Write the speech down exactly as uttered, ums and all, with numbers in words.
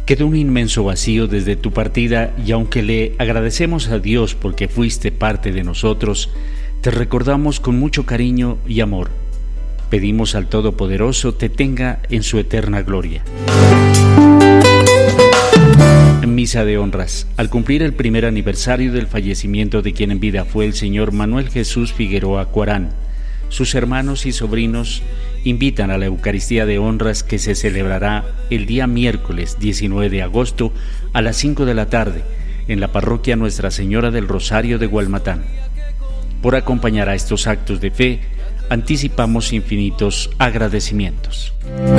Quedó un inmenso vacío desde tu partida y aunque le agradecemos a Dios porque fuiste parte de nosotros, te recordamos con mucho cariño y amor. Pedimos al Todopoderoso te tenga en su eterna gloria. Misa de honras. Al cumplir el primer aniversario del fallecimiento de quien en vida fue el señor Manuel Jesús Figueroa Cuarán, sus hermanos y sobrinos invitan a la Eucaristía de honras que se celebrará el día miércoles diecinueve de agosto a las cinco de la tarde en la parroquia Nuestra Señora del Rosario de Gualmatán. Por acompañar a estos actos de fe, anticipamos infinitos agradecimientos.